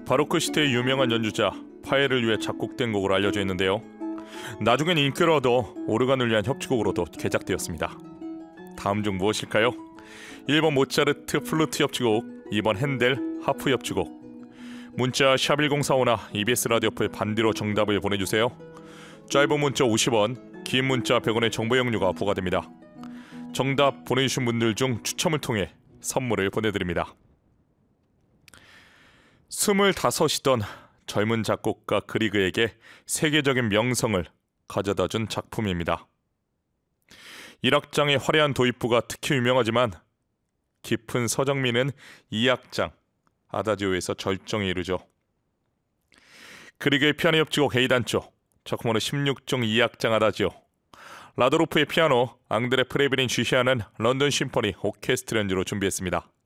바로크 시대의 유명한 연주자 파엘을 위해 작곡된 곡으로 알려져 있는데요. 나중엔 인기를 얻어 오르간을 위한 협주곡으로도 개작되었습니다. 다음 중 무엇일까요? 1번 모차르트 플루트 협주곡, 2번 핸델 하프 협주곡. 문자 샵1045나 EBS 라디오 풀 반디로 정답을 보내주세요. 짧은 문자 50원, 긴 문자 100원의 정보 이용료가 부과됩니다. 정답 보내주신 분들 중 추첨을 통해 선물을 보내드립니다. 25이던 젊은 작곡가 그리그에게 세계적인 명성을 가져다준 작품입니다. 1악장의 화려한 도입부가 특히 유명하지만 깊은 서정미는 2악장 아다지오에서 절정에 이르죠. 그리그의 피아노 협주곡 A단조, 작품으로 16종 2악장 아다지오, 라도로프의 피아노, 앙드레 프레비린 주시아는 런던 심포니 오케스트라 연주로 준비했습니다.